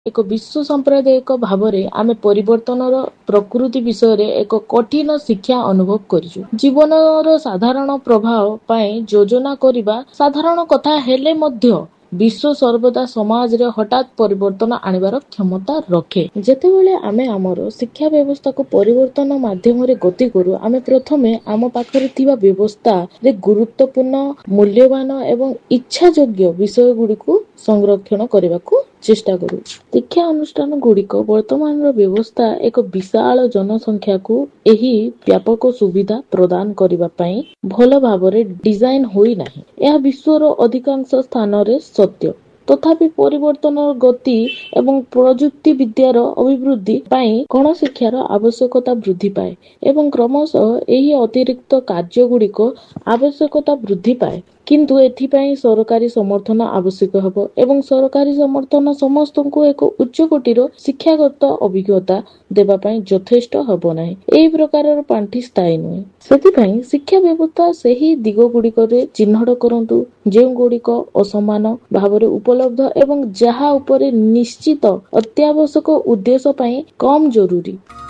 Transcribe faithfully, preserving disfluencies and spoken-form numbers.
ଏକ ବିଶ୍ୱ ସାମ୍ପ୍ରଦାୟିକ ଭାବରେ ଆମେ ପରିବର୍ତ୍ତନର ପ୍ରକୃତି ବିଷୟରେ ଏକ କଠିନ ଶିକ୍ଷା ଅନୁଭବ କରିଛୁ। ଜୀବନର ସାଧାରଣ ପ୍ରଭାବ ପାଇଁ ଯୋଜନା କରିବା ସାଧାରଣ କଥା ହେଲେ ମଧ୍ୟ ବିଶ୍ୱ ସର୍ବଦା ସମାଜରେ ହଠାତ୍ ପରିବର୍ତ୍ତନ ଆଣିବାର କ୍ଷମତା ରଖେ। ଯେତେବେଳେ ଆମେ ଆମର ଶିକ୍ଷା ବ୍ୟବସ୍ଥାକୁ ପରିବର୍ତ୍ତନ ମାଧ୍ୟମରେ ଗତି କରୁ, ଆମେ ପ୍ରଥମେ ଆମ ପାଖରେ ଥିବା ବ୍ୟବସ୍ଥାରେ ଗୁରୁତ୍ୱପୂର୍ଣ୍ଣ, ମୂଲ୍ୟବାନ ଏବଂ ଇଚ୍ଛାଯୋଗ୍ୟ ବିଷୟଗୁଡ଼ିକୁ ସଂରକ୍ଷଣ କରିବାକୁ ଚେଷ୍ଟା କରୁ। ଶିକ୍ଷା ଅନୁଷ୍ଠାନ ଗୁଡ଼ିକ ବର୍ତ୍ତମାନର ବ୍ୟବସ୍ଥା ଏକ ବିଶାଳ ଜନସଂଖ୍ୟାକୁ ଏହି ବ୍ୟାପକ ସୁବିଧା ପ୍ରଦାନ କରିବା ପାଇଁ ଭଲ ଭାବରେ ଡିଜାଇନ ହୋଇନାହିଁ। ଏହା ବିଶ୍ୱର ଅଧିକାଂଶ ସ୍ଥାନରେ ସତ୍ୟ। ତଥାପି ପରିବର୍ତ୍ତନର ଗତି ଏବଂ ପ୍ରଯୁକ୍ତି ବିଦ୍ୟାର ଅଭିବୃଦ୍ଧି ପାଇଁ ଗଣଶିକ୍ଷାର ଆବଶ୍ୟକତା ବୃଦ୍ଧି ପାଏ ଏବଂ କ୍ରମଶଃ ଏହି ଅତିରିକ୍ତ କାର୍ଯ୍ୟଗୁଡ଼ିକ ଆବଶ୍ୟକତା ବୃଦ୍ଧି ପାଏ। କିନ୍ତୁ ଏଥିପାଇଁ ସରକାରୀ ସମର୍ଥନ ଆବଶ୍ୟକ ହେବ ଏବଂ ସରକାରୀ ସମର୍ଥନ ସମସ୍ତଙ୍କୁ ଏକ ଉଚ୍ଚକୋଟୀର ଶିକ୍ଷାଗତ ଅଭିଜ୍ଞତା ଦେବା ପାଇଁ ଯଥେଷ୍ଟ ହେବ ନାହିଁ। ଏହି ପ୍ରକାରର ପାଣ୍ଠି ସ୍ଥାୟୀ ନୁହେଁ। ସେଥିପାଇଁ ଶିକ୍ଷା ବ୍ୟବସ୍ଥା ସେହି ଦିଗଗୁଡ଼ିକରେ ଚିହ୍ନଟ କରନ୍ତୁ ଯେଉଁଗୁଡ଼ିକ ଅସମାନ ଭାବରେ ଉପଲବ୍ଧ ଏବଂ ଯାହା ଉପରେ ନିଶ୍ଚିତ ଅତ୍ୟାବଶ୍ୟକ ଉଦ୍ଦେଶ୍ୟ ପାଇଁ କମ୍ ଜରୁରୀ।